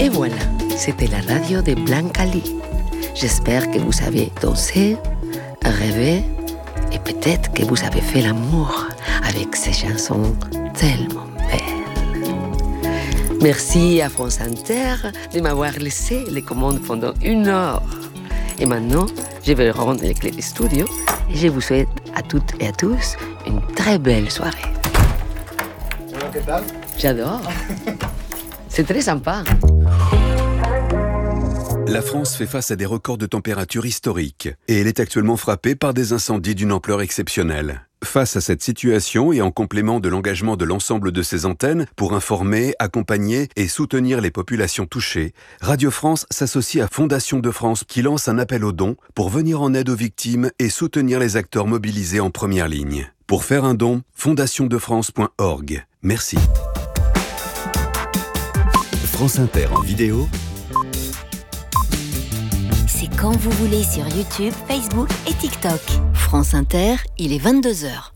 Et voilà, c'était la radio de Blanca Lee. J'espère que vous avez dansé, rêvé et peut-être que vous avez fait l'amour avec ces chansons tellement belles. Merci à France Inter de m'avoir laissé les commandes pendant 1 heure. Et maintenant, je vais rendre les clés du studio et je vous souhaite à toutes et à tous une très belle soirée. ¿Qué tal? J'adore. C'est très sympa. La France fait face à des records de température historiques et elle est actuellement frappée par des incendies d'une ampleur exceptionnelle. Face à cette situation et en complément de l'engagement de l'ensemble de ses antennes pour informer, accompagner et soutenir les populations touchées, Radio France s'associe à Fondation de France qui lance un appel aux dons pour venir en aide aux victimes et soutenir les acteurs mobilisés en première ligne. Pour faire un don, fondationdefrance.org. Merci. France Inter en vidéo. C'est quand vous voulez sur YouTube, Facebook et TikTok. France Inter, il est 22h.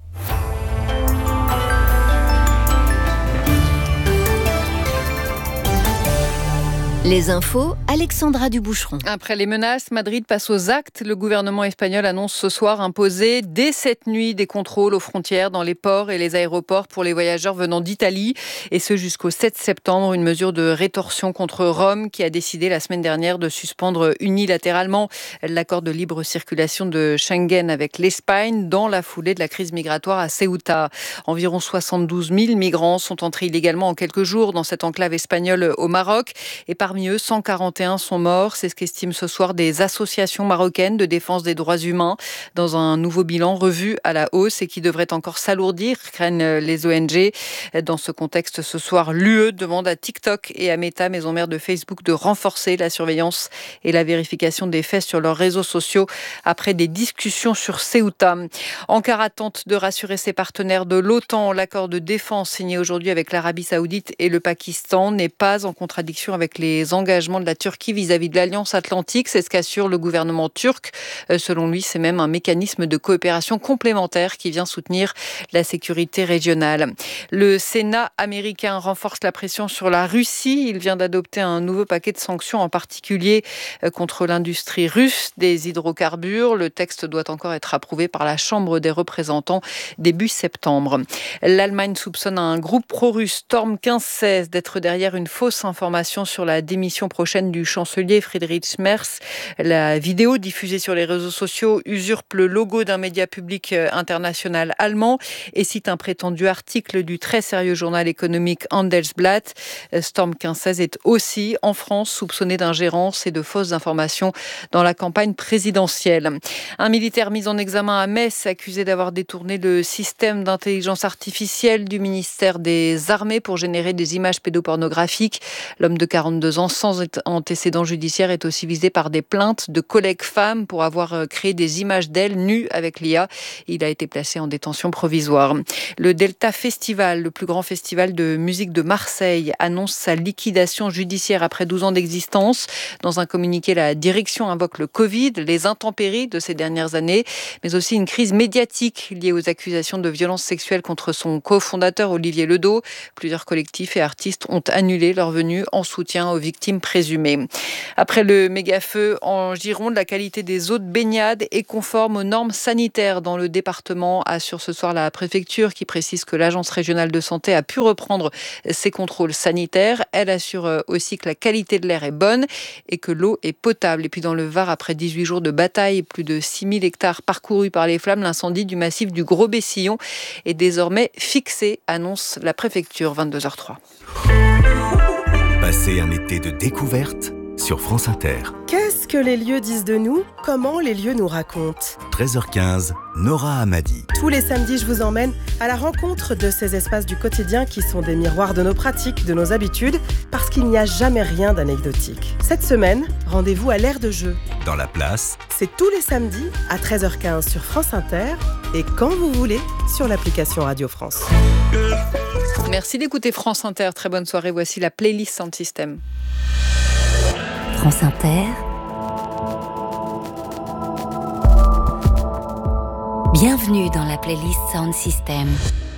Les infos, Alexandra Duboucheron. Après les menaces, Madrid passe aux actes. Le gouvernement espagnol annonce ce soir imposer dès cette nuit des contrôles aux frontières dans les ports et les aéroports pour les voyageurs venant d'Italie. Et ce jusqu'au 7 septembre, une mesure de rétorsion contre Rome qui a décidé la semaine dernière de suspendre unilatéralement l'accord de libre circulation de Schengen avec l'Espagne dans la foulée de la crise migratoire à Ceuta. Environ 72 000 migrants sont entrés illégalement en quelques jours dans cette enclave espagnole au Maroc. Et parmi eux, 141 sont morts. C'est ce qu'estiment ce soir des associations marocaines de défense des droits humains dans un nouveau bilan revu à la hausse et qui devrait encore s'alourdir, craignent les ONG. Dans ce contexte, ce soir, l'UE demande à TikTok et à Meta, maison mère de Facebook, de renforcer la surveillance et la vérification des faits sur leurs réseaux sociaux après des discussions sur Ceuta. Ankara tente de rassurer ses partenaires de l'OTAN. L'accord de défense signé aujourd'hui avec l'Arabie Saoudite et le Pakistan n'est pas en contradiction avec les engagements de la Turquie vis-à-vis de l'Alliance Atlantique. C'est ce qu'assure le gouvernement turc. Selon lui, c'est même un mécanisme de coopération complémentaire qui vient soutenir la sécurité régionale. Le Sénat américain renforce la pression sur la Russie. Il vient d'adopter un nouveau paquet de sanctions, en particulier contre l'industrie russe des hydrocarbures. Le texte doit encore être approuvé par la Chambre des représentants début septembre. L'Allemagne soupçonne un groupe pro-russe, Storm 1516, d'être derrière une fausse information sur la démission prochaine du chancelier Friedrich Merz. La vidéo diffusée sur les réseaux sociaux usurpe le logo d'un média public international allemand et cite un prétendu article du très sérieux journal économique Handelsblatt. Storm 1516 est aussi, en France, soupçonné d'ingérence et de fausses informations dans la campagne présidentielle. Un militaire mis en examen à Metz, accusé d'avoir détourné le système d'intelligence artificielle du ministère des Armées pour générer des images pédopornographiques. L'homme de 42 ans, sans antécédent judiciaire, est aussi visé par des plaintes de collègues femmes pour avoir créé des images d'elle nues avec l'IA. Il a été placé en détention provisoire. Le Delta Festival, le plus grand festival de musique de Marseille, annonce sa liquidation judiciaire après 12 ans d'existence. Dans un communiqué, la direction invoque le Covid, les intempéries de ces dernières années, mais aussi une crise médiatique liée aux accusations de violences sexuelles contre son cofondateur Olivier Ledo. Plusieurs collectifs et artistes ont annulé leur venue en soutien aux victimes présumées. Après le méga-feu en Gironde, la qualité des eaux de baignade est conforme aux normes sanitaires dans le département, assure ce soir la préfecture qui précise que l'agence régionale de santé a pu reprendre ses contrôles sanitaires. Elle assure aussi que la qualité de l'air est bonne et que l'eau est potable. Et puis dans le Var, après 18 jours de bataille et plus de 6000 hectares parcourus par les flammes, l'incendie du massif du Gros-Bessillon est désormais fixé, annonce la préfecture. 22h03. Passez un été de découverte sur France Inter. Qu'est-ce que les lieux disent de nous ? Comment les lieux nous racontent ? 13h15, Nora Hamadi. Tous les samedis, je vous emmène à la rencontre de ces espaces du quotidien qui sont des miroirs de nos pratiques, de nos habitudes, parce qu'il n'y a jamais rien d'anecdotique. Cette semaine, rendez-vous à l'Aire de Jeu. Dans la place, c'est tous les samedis à 13h15 sur France Inter et quand vous voulez sur l'application Radio France. Merci d'écouter France Inter. Très bonne soirée. Voici la playlist Sound System. France Inter. Bienvenue dans la playlist Sound System.